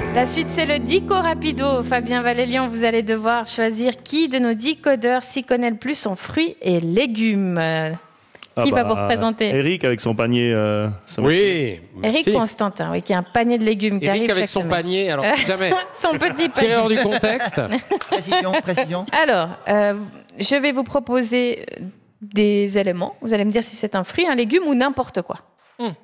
La suite, c'est le Dico Rapido. Fabien Valélian, vous allez devoir choisir qui de nos decodeurs s'y connaît le plus en fruits et légumes. Qui va vous représenter? Eric avec son panier. Oui. Eric Constantin, oui, qui a un panier de légumes qui arrive Eric avec chaque son semaine. panier, alors si jamais. Son petit panier. Tiré hors du contexte. Précision. Alors, je vais vous proposer des éléments. Vous allez me dire si c'est un fruit, un légume ou n'importe quoi. D'accord ?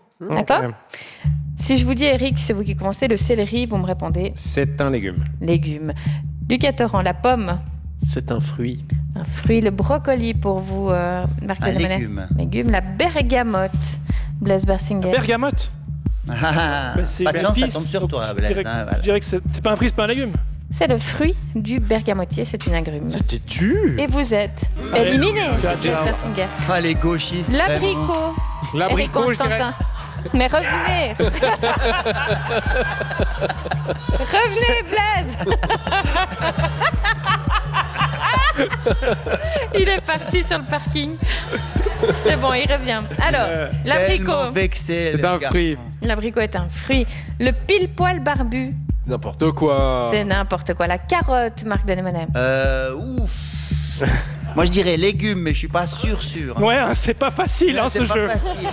Okay. Si je vous dis Eric, c'est vous qui commencez. Le céleri, vous me répondez C'est un légume. légume. Lucas Torrent, la pomme. C'est un fruit. Un fruit. Le brocoli pour vous, Marc Un Delamanet. légume. Légume. La bergamote, Blaise Bersinger. Bergamote. Ah, Mais c'est pas de chance, ça l'épice, tombe sur donc toi, je Blaise. dirais- hein, voilà. Je dirais que c'est pas un fruit, c'est pas un légume. C'est le fruit du bergamotier, c'est une agrume. C'était dur. Et vous êtes Allez. éliminé, Ciao, Blaise ciao. Bersinger. Ah, les gauchistes. L'abricot. L'abricot, Eric je dirais. Constantin. Mais revenez. Revenez, Blaise. Il est parti sur le parking. C'est bon, il revient. Alors, l'abricot. Tellement vexé. C'est un fruit. L'abricot est un fruit. Le pile-poil barbu, N'importe quoi. c'est n'importe quoi. La carotte, Marc Delamanet. Ouf. Moi, je dirais légumes, mais je suis pas sûr. Ouais, hein, c'est pas facile, hein, C'est ce pas jeu. facile.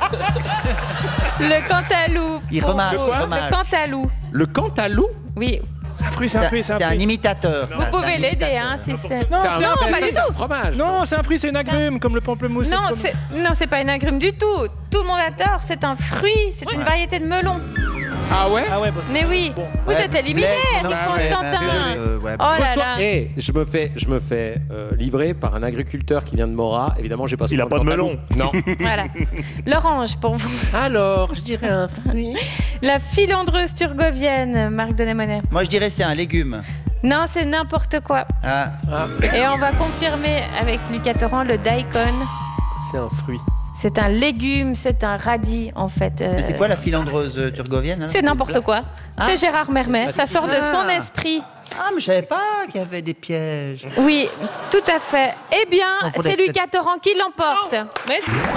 Le cantalou. Il pour remarque, vous. il remarque. Le cantalou. Le cantalou. Oui. C'est un fruit, c'est un fruit, c'est un C'est un fruit. imitateur. Vous pouvez l'aider, hein, si c'est... Non, C'est c'est un pas fruit. du tout. Fromage. Non, c'est un fruit, c'est une agrume, comme le pamplemousse. Non, comme- c'est pas une agrume du tout. Tout le monde a tort. C'est un fruit. C'est une variété de melon. Ah ouais. Ah ouais, parce que... Mais oui, vous êtes éliminé, Blaise, Eric non, ouais, Constantin. ouais. Oh là là. Et je me fais livrer par un agriculteur qui vient de Mora. Évidemment, j'ai pas. Il a souvent pas de le melon. cantalou. Non. Voilà. L'orange pour vous. Alors, je dirais un fruit. La filandreuse turgovienne, Marc Delamanet. Moi, je dirais c'est un légume. Non, c'est n'importe quoi. Ah. Et on va confirmer avec Lucas Torrent le daikon. C'est un fruit. C'est un légume, c'est un radis en fait. Mais c'est quoi la filandreuse turgovienne? C'est n'importe quoi. C'est Gérard Mermet. Ça sort de son Ah. esprit. Ah, mais je savais pas qu'il y avait des pièges. Oui, tout à fait. Eh bien, faudrait c'est Lucas Torrent qui l'emporte. Oui.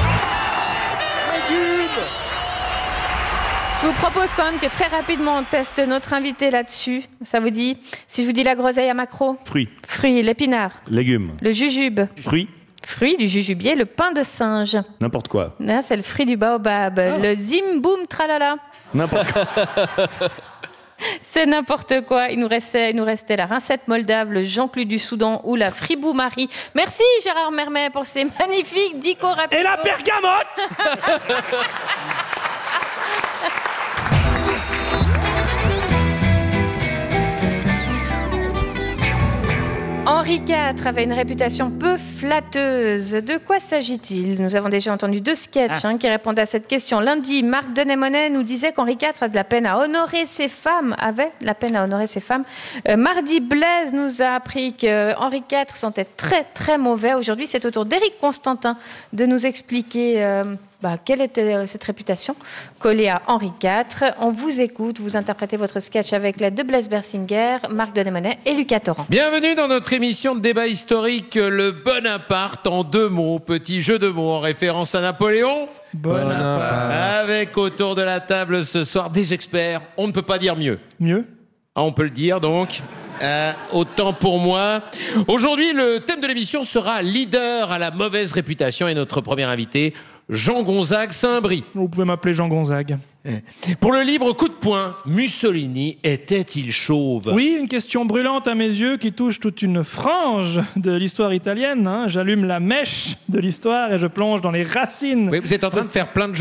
Je vous propose quand même que très rapidement on teste notre invité là-dessus. Ça vous dit? Si je vous dis la groseille à macro, Fruit. fruit, l'épinard, Légumes. le jujube, Fruit. fruit du jujubier, le pain de singe. N'importe quoi. Là, c'est le fruit du baobab, le zim boum tralala. N'importe quoi. C'est n'importe quoi. Il nous restait la rincette moldave, le Jean-Claude du Soudan ou la Fribou Marie. Merci Gérard Mermet pour ces magnifiques dico rapido. Et la bergamote. Henri IV avait une réputation peu flatteuse. De quoi s'agit-il? Nous avons déjà entendu deux sketchs qui répondent à cette question. Lundi, Marc Denemonet nous disait qu'Henri IV avait de la peine à honorer ses femmes. Mardi, Blaise nous a appris qu'Henri IV sentait très très mauvais. Aujourd'hui, c'est au tour d'Éric Constantin de nous expliquer quelle était cette réputation collée à Henri IV. On vous écoute, vous interprétez votre sketch avec l'aide de Blaise Bersinger, Marc Denemonet et Lucas Torrent. Bienvenue dans notre émission de débat historique, le Bonaparte en 2 mots. Petit jeu de mots en référence à Napoléon. Bonaparte. Avec autour de la table ce soir des experts. On ne peut pas dire mieux. Mieux. Ah, on peut le dire donc. Autant pour moi. Aujourd'hui, le thème de l'émission sera leader à la mauvaise réputation et notre premier invité, Jean-Gonzague Saint-Brie. Vous pouvez m'appeler Jean Gonzague. Pour le livre Coup de poing, Mussolini était-il chauve? Oui, une question brûlante à mes yeux qui touche toute une frange de l'histoire italienne. J'allume la mèche de l'histoire et je plonge dans les racines. Oui, vous êtes en train de faire plein de